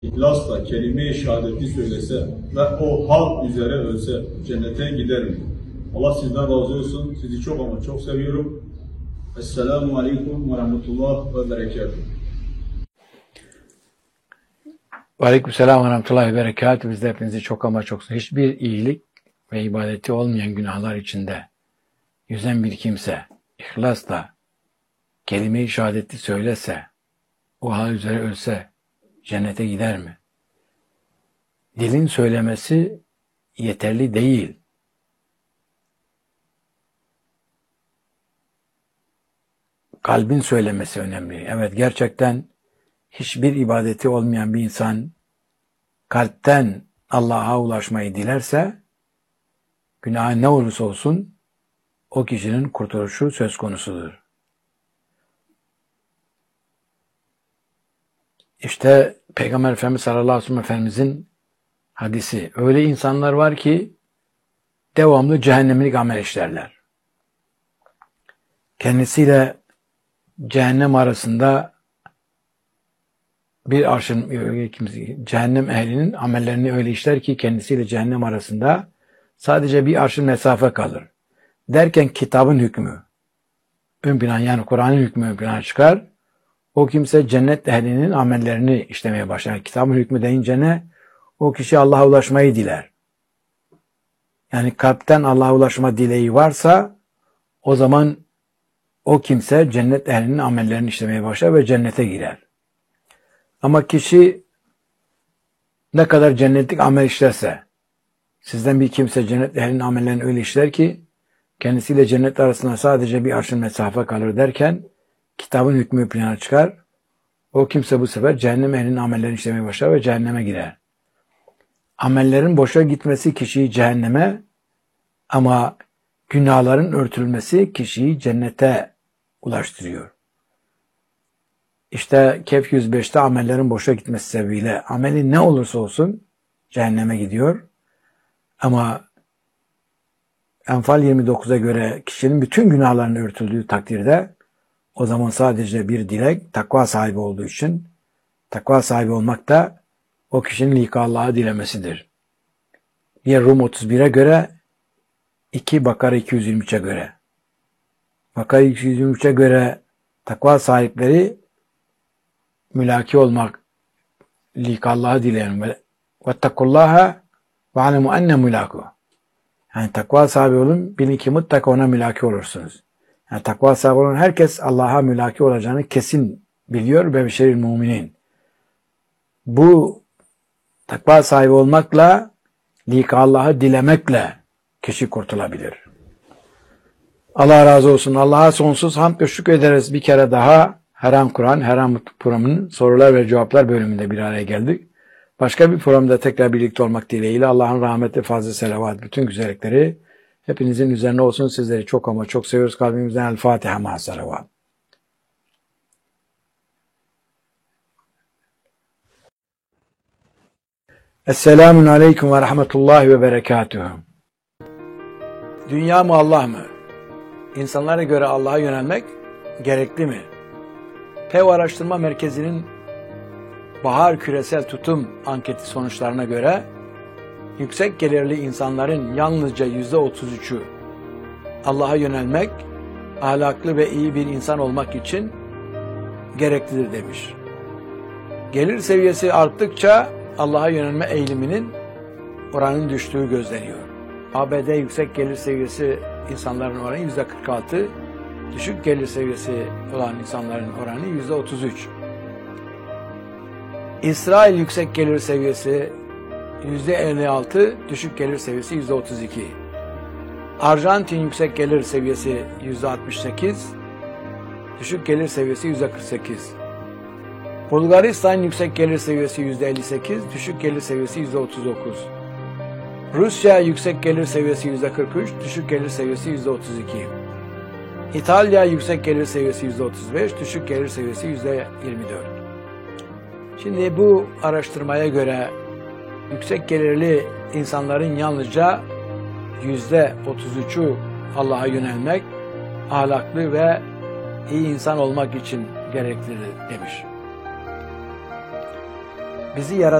İhlasla kelime-i şehadeti söylese ve o hal üzere ölse cennete gider mi? Allah sizden razı olsun. Sizi çok ama çok seviyorum. Esselamu Aleyküm ve Rahmetullah ve Berekatuhu. Aleykümselam ve rahmetullahi ve berekatuhu. Biz de hepinizi çok ama çok hiçbir iyilik ve ibadeti olmayan günahlar içinde yüzen bir kimse ihlasla kelime-i şehadeti söylese, o hal üzere ölse cennete gider mi? Dilin söylemesi yeterli değil. Kalbin söylemesi önemli. Evet, gerçekten hiçbir ibadeti olmayan bir insan kalpten Allah'a ulaşmayı dilerse, günah ne olursa olsun o kişinin kurtuluşu söz konusudur. İşte Peygamber Efendimiz sallallahu aleyhi ve sellem Efendimizin hadisi. Öyle insanlar var ki devamlı cehennemlik amel işlerler. Kendisiyle cehennem arasında bir arşın, cehennem ehlinin amellerini öyle işler ki kendisiyle cehennem arasında sadece bir arşın mesafe kalır. Derken kitabın hükmü ön plan, yani Kur'an'ın hükmü ön plana çıkar. O kimse cennet ehlinin amellerini işlemeye başlar. Kitabın hükmü deyince ne? O kişi Allah'a ulaşmayı diler. Yani kalpten Allah'a ulaşma dileği varsa o zaman o kimse cennet ehlinin amellerini işlemeye başlar ve cennete girer. Ama kişi ne kadar cennetlik amel işlerse, sizden bir kimse cennet ehlinin amellerini öyle işler ki kendisiyle cennet arasında sadece bir arşın mesafe kalır derken kitabın hükmü plana çıkar. O kimse bu sefer cehennem ehlinin amellerini işlemeye başlar ve cehenneme girer. Amellerin boşa gitmesi kişiyi cehenneme, ama günahların örtülmesi kişiyi cennete ulaştırıyor. İşte Kehf 105'te amellerin boşa gitmesi sebebiyle ameli ne olursa olsun cehenneme gidiyor. Ama Enfal 29'a göre kişinin bütün günahlarının örtüldüğü takdirde o zaman sadece bir dilek takva sahibi olduğu için, takva sahibi olmak da o kişinin lika Allah'ı dilemesidir. Bir Rum 31'e göre, 2 Bakara 223'e göre. Bakara 223'e göre takva sahipleri mülaki olmak, lika Allah'ı dileyen ve vettakullaha ve alemu enne mülaku. Yani takva sahibi olun, bilin ki mutlaka ona mülaki olursunuz. Yani takva sahibi olan herkes Allah'a mülaki olacağını kesin biliyor ve beşeril müminin. Bu takva sahibi olmakla, lika Allah'ı dilemekle kişi kurtulabilir. Allah razı olsun. Allah'a sonsuz hamd ve şükür ederiz. Bir kere daha Haram Kur'an, Haram programının sorular ve cevaplar bölümünde bir araya geldik. Başka bir programda tekrar birlikte olmak dileğiyle Allah'ın rahmeti, fazla selavat, bütün güzellikleri hepinizin üzerine olsun. Sizleri çok ama çok seviyoruz. Kalbimizden El Fatiha ma salavat. Esselamun Aleyküm ve Rahmetullahi ve Berekatuhu. Dünya mı, Allah mı? İnsanlara göre Allah'a yönelmek gerekli mi? Pew Araştırma Merkezi'nin Bahar Küresel Tutum anketi sonuçlarına göre yüksek gelirli insanların yalnızca %33'ü Allah'a yönelmek, ahlaklı ve iyi bir insan olmak için gereklidir demiş. Gelir seviyesi arttıkça Allah'a yönelme eğiliminin oranın düştüğü gözleniyor. ABD yüksek gelir seviyesi insanların oranı %46, düşük gelir seviyesi olan insanların oranı %33. İsrail yüksek gelir seviyesi %56, düşük gelir seviyesi %32. Arjantin yüksek gelir seviyesi %68, düşük gelir seviyesi %48. Bulgaristan yüksek gelir seviyesi %58, düşük gelir seviyesi %39. Rusya yüksek gelir seviyesi %43, düşük gelir seviyesi %32. İtalya yüksek gelir seviyesi %35, düşük gelir seviyesi %24. Şimdi bu araştırmaya göre yüksek gelirli insanların yalnızca %33'ü Allah'a yönelmek, ahlaklı ve iyi insan olmak için gereklidir demiş. bizi yaratan